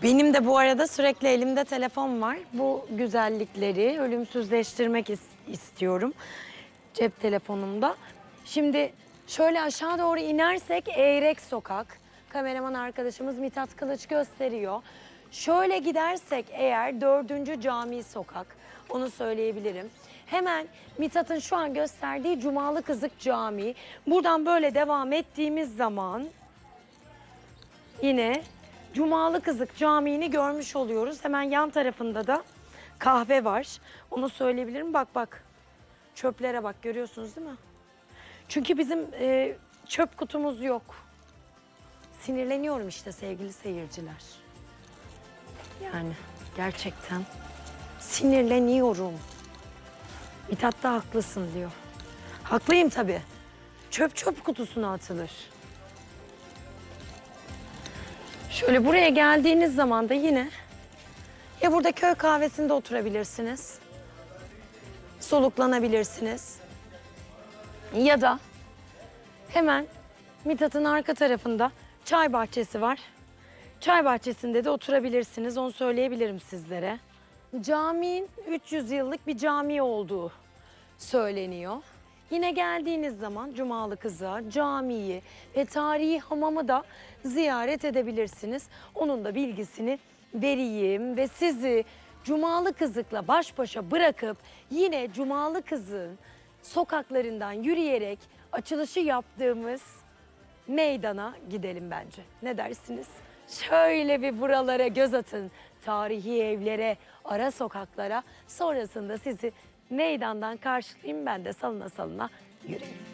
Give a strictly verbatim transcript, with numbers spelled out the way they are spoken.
Benim de bu arada sürekli elimde telefon var. Bu güzellikleri ölümsüzleştirmek is- istiyorum cep telefonumda. Şimdi şöyle aşağı doğru inersek Eyrek Sokak. Kameraman arkadaşımız Mithat Kılıç gösteriyor. Şöyle gidersek eğer dördüncü Cami Sokak. Onu söyleyebilirim. Hemen Mithat'ın şu an gösterdiği Cumalı Kızık Camii. Buradan böyle devam ettiğimiz zaman yine Cumalı Kızık Camii'ni görmüş oluyoruz. Hemen yan tarafında da kahve var. Onu söyleyebilirim. Bak bak. Çöplere bak, görüyorsunuz değil mi? Çünkü bizim e, çöp kutumuz yok. Sinirleniyorum işte sevgili seyirciler. Yani gerçekten sinirleniyorum. Mithat da haklısın diyor. Haklıyım tabii. Çöp çöp kutusuna atılır. Şöyle buraya geldiğiniz zaman da yine ya burada köy kahvesinde oturabilirsiniz. Soluklanabilirsiniz. Ya da hemen Mithat'ın arka tarafında çay bahçesi var. Çay bahçesinde de oturabilirsiniz. Onu söyleyebilirim sizlere. Caminin üç yüz yıllık bir cami olduğu söyleniyor. Yine geldiğiniz zaman Cumalı Kızık'a, camiyi ve tarihi hamamı da ziyaret edebilirsiniz. Onun da bilgisini vereyim ve sizi Cumalı Kızık'la baş başa bırakıp yine Cumalı Kızık'ın sokaklarından yürüyerek açılışı yaptığımız meydana gidelim bence. Ne dersiniz? Şöyle bir buralara göz atın. Tarihi evlere, ara sokaklara. Sonrasında sizi meydandan karşılayayım, ben de salına salına yürüyeyim.